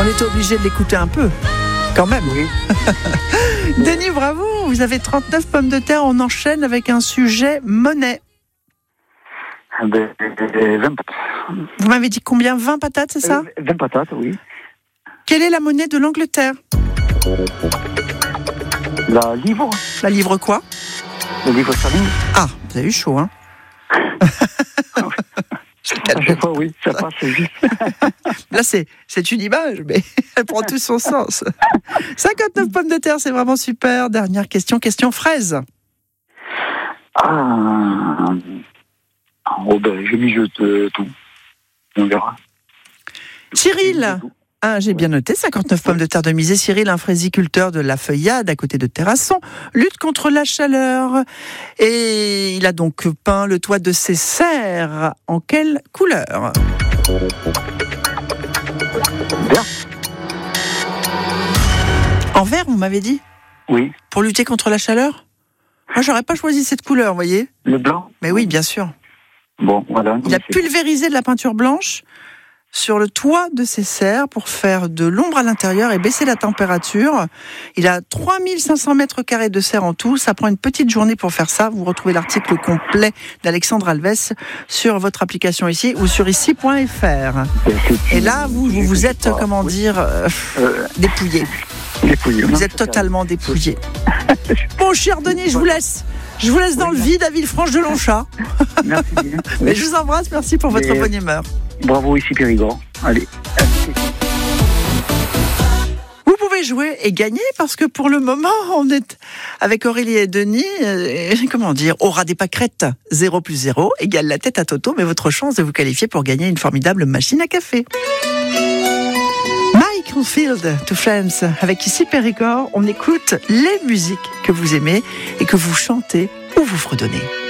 On était obligé de l'écouter un peu, quand même. Oui. Denis, bravo, vous avez 39 pommes de terre. On enchaîne avec un sujet monnaie. 20 patates. Vous m'avez dit combien? 20 patates, c'est ça? 20 patates, oui. Quelle est la monnaie de l'Angleterre? La livre. La livre quoi? Le livre sterling. Ah, vous avez eu chaud, hein? À chaque fois, oui, ça passe, c'est juste. Là, c'est une image, mais elle prend tout son sens. 59 pommes de terre, c'est vraiment super. Dernière question fraise. Ah. Oh, ben, je mijote tout. On verra. Cyril. Ah, j'ai bien noté, 59 pommes de terre de misée. Cyril, un fraisiculteur de la Feuillade, à côté de Terrasson, lutte contre la chaleur. Et il a donc peint le toit de ses serres. En quelle couleur? Vert. En vert, vous m'avez dit? Oui. Pour lutter contre la chaleur? Moi, j'aurais pas choisi cette couleur, vous voyez? Le blanc. Mais oui, bien sûr. Bon, voilà. Il a pulvérisé de la peinture blanche sur le toit de ses serres pour faire de l'ombre à l'intérieur et baisser la température. Il a 3500 mètres carrés de serre en tout. Ça prend une petite journée pour faire ça. Vous retrouvez l'article complet d'Alexandre Alves sur votre application ici ou sur ici.fr. Et là, vous êtes, comment dire, dépouillé. Vous êtes totalement dépouillé. Bon, cher Denis, je vous laisse. Je vous laisse dans le vide à Villefranche-de-Longchamp. Merci bien. Mais je vous embrasse, merci pour votre bonne humeur. Bravo, ici Périgord. Allez. Vous pouvez jouer et gagner parce que pour le moment, on est avec Aurélie et Denis, aura des pâquerettes. 0 + 0 égale la tête à Toto, mais votre chance de vous qualifier pour gagner une formidable machine à café. Michael Field to Friends, avec ici Périgord, on écoute les musiques que vous aimez et que vous chantez ou vous fredonnez.